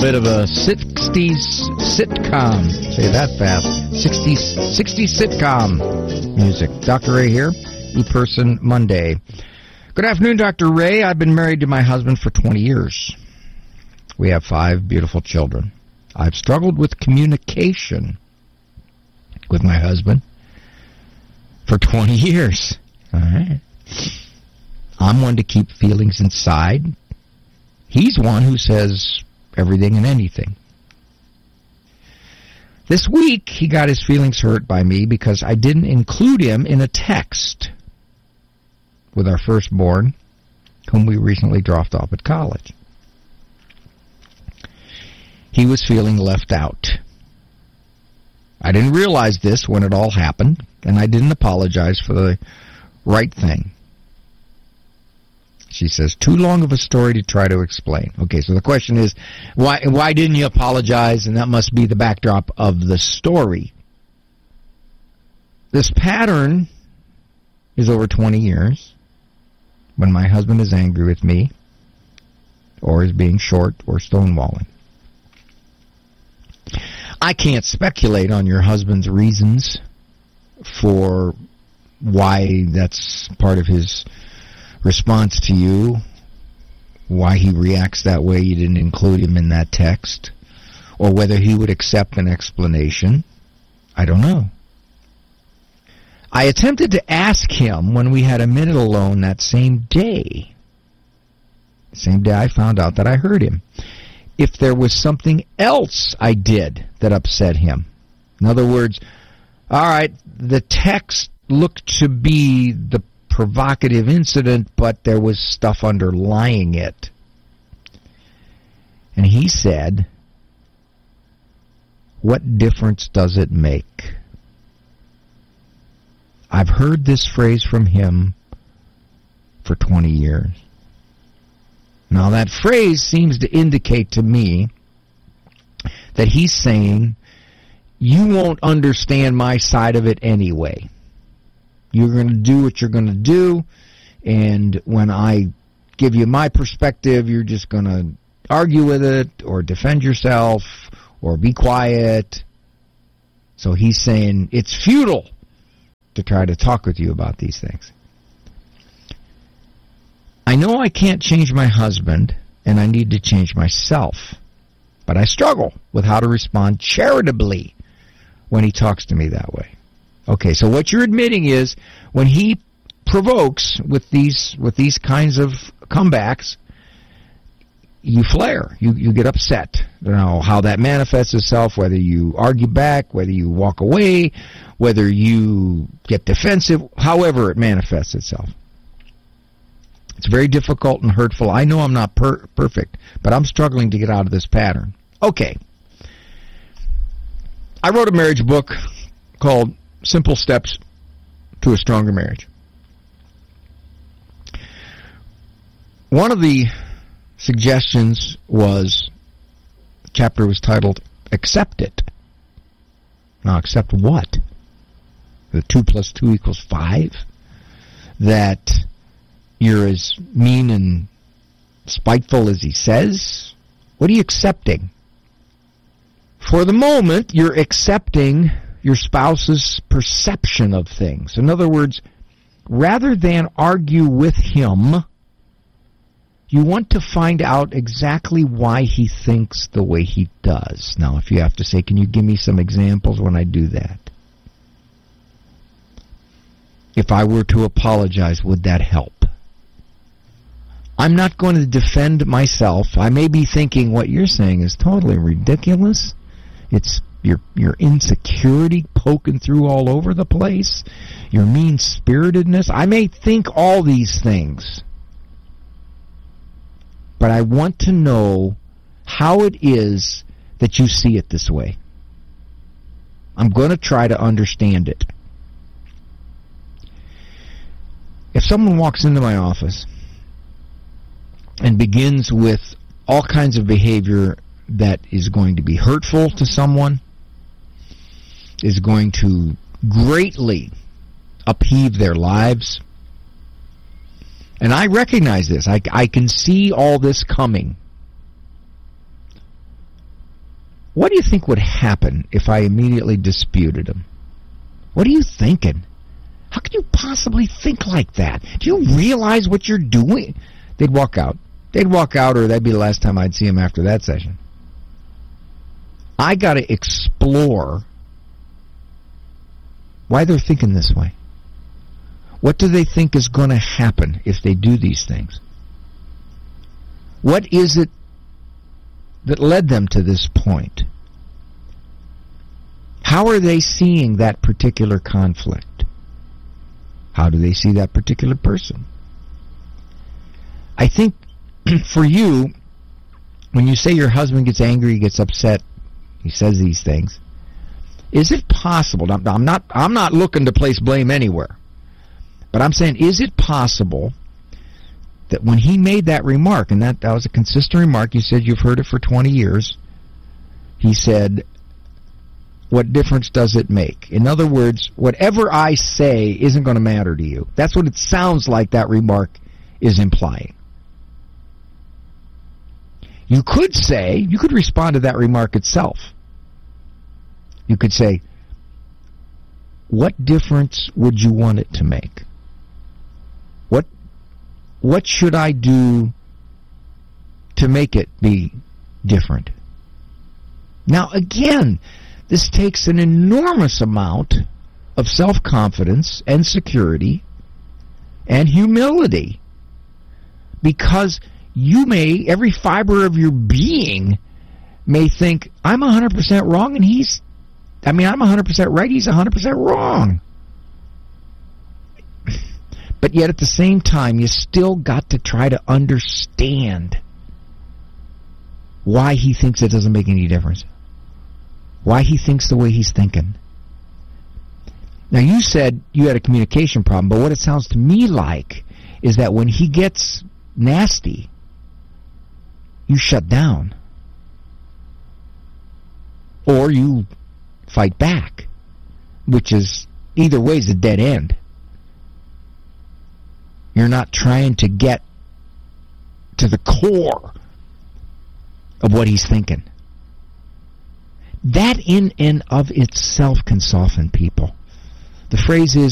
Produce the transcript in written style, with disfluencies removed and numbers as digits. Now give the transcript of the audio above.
bit of a 60s sitcom. Say that fast. 60s sitcom music. Dr. Ray here, ePerson Monday. Good afternoon, Dr. Ray. I've been married to my husband for 20 years. We have 5 beautiful children. I've struggled with communication with my husband for 20 years. All right. I'm one to keep feelings inside. He's one who says everything and anything. This week, he got his feelings hurt by me because I didn't include him in a text with our firstborn, whom we recently dropped off at college. He was feeling left out. I didn't realize this when it all happened, and I didn't apologize for the right thing. She says, too long of a story to try to explain. Okay, so the question is, why didn't you apologize? And that must be the backdrop of the story. This pattern is over 20 years. When my husband is angry with me, or is being short, or stonewalling. I can't speculate on your husband's reasons for why that's part of his response to you, why he reacts that way. You didn't include him in that text, or whether he would accept an explanation. I don't know. I attempted to ask him when we had a minute alone that same day. Same day I found out that I heard him. If there was something else I did that upset him. In other words, all right, the text looked to be the provocative incident, but there was stuff underlying it. And he said, what difference does it make? I've heard this phrase from him for 20 years. Now that phrase seems to indicate to me that he's saying, you won't understand my side of it anyway. You're going to do what you're going to do, and when I give you my perspective, you're just going to argue with it, or defend yourself, or be quiet. So he's saying it's futile to try to talk with you about these things. I know I can't change my husband, and I need to change myself, but I struggle with how to respond charitably when he talks to me that way. Okay, so what you're admitting is when he provokes with these kinds of comebacks, you flare. You get upset. You know how that manifests itself, whether you argue back, whether you walk away, whether you get defensive, however it manifests itself. It's very difficult and hurtful. I know I'm not perfect, but I'm struggling to get out of this pattern. Okay. I wrote a marriage book called Simple Steps to a Stronger Marriage. One of the suggestions was, the chapter was titled, Accept It. Now, accept what? The 2 + 2 = 5? That you're as mean and spiteful as he says? What are you accepting? For the moment, you're accepting your spouse's perception of things. In other words, rather than argue with him, you want to find out exactly why he thinks the way he does. Now, if you have to say, can you give me some examples when I do that? If I were to apologize, would that help? I'm not going to defend myself. I may be thinking what you're saying is totally ridiculous. It's your insecurity poking through all over the place, your mean-spiritedness. I may think all these things, but I want to know how it is that you see it this way. I'm going to try to understand it. If someone walks into my office and begins with all kinds of behavior that is going to be hurtful to someone, is going to greatly upheave their lives, and I recognize this. I can see all this coming. what do you think would happen if I immediately disputed him? What are you thinking? How can you possibly think like that? Do you realize what you're doing? They'd walk out. They'd walk out, or that'd be the last time I'd see him after that session. I got to explore why they're thinking this way. What do they think is going to happen if they do these things? What is it that led them to this point? How are they seeing that particular conflict? How do they see that particular person? I think for you, when you say your husband gets angry, he gets upset, he says these things, is it possible, I'm not looking to place blame anywhere, but I'm saying, is it possible that when he made that remark, and that was a consistent remark, you said you've heard it for 20 years, he said, what difference does it make? In other words, whatever I say isn't going to matter to you. That's what it sounds like that remark is implying. You could say, you could respond to that remark itself. You could say, what difference would you want it to make? What should I do to make it be different? Now, again, this takes an enormous amount of self-confidence and security and humility, because you may, every fiber of your being may think, I'm 100% wrong and I'm 100% right, he's 100% wrong. But yet at the same time, you still got to try to understand why he thinks it doesn't make any difference. Why he thinks the way he's thinking. Now, you said you had a communication problem, but what it sounds to me like is that when he gets nasty, you shut down. Or you fight back, which is, either way, is a dead end. You're not trying to get to the core of what he's thinking. That in and of itself can soften people. The phrase is,